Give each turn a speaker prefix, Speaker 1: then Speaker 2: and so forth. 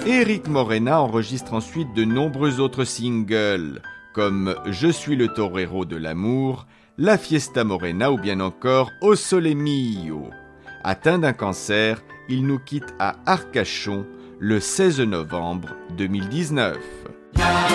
Speaker 1: Éric Morena enregistre ensuite de nombreux autres singles, comme Je suis le torero de l'amour, La Fiesta Morena ou bien encore O Sole Mio. Atteint d'un cancer, il nous quitte à Arcachon le 16 novembre 2019.